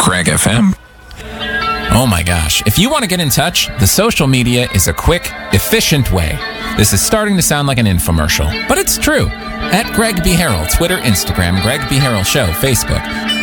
Craig FM. Oh my gosh. If you want to get in touch, the social media is a quick, efficient way. This is starting to sound like an infomercial, but it's true. At Greg B. Harrell, Twitter, Instagram, Greg B. Harrell Show, Facebook.